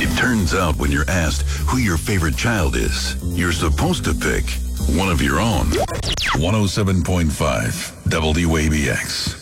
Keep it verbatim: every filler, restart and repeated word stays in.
It turns out when you're asked who your favorite child is, you're supposed to pick one of your own. one oh seven point five W A B X.